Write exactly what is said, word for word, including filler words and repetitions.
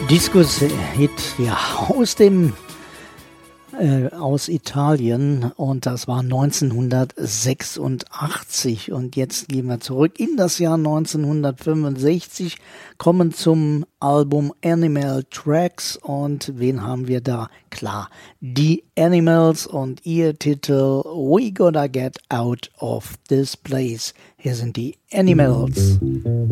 Disco-Hit, ja, aus dem äh, aus Italien, und das war neunzehnhundertsechsundachtzig, und jetzt gehen wir zurück in das Jahr neunzehnhundertfünfundsechzig, kommen zum Album Animal Tracks, und wen haben wir da? Klar, die Animals und ihr Titel We Gotta Get Out of This Place. Hier sind die Animals.